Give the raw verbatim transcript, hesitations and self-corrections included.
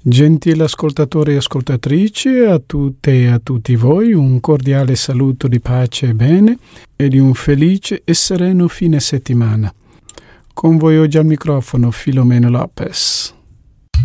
Gentili ascoltatori e ascoltatrici, a tutte e a tutti voi un cordiale saluto di pace e bene e di un felice e sereno fine settimana. Con voi oggi al microfono Filomeno Lopez.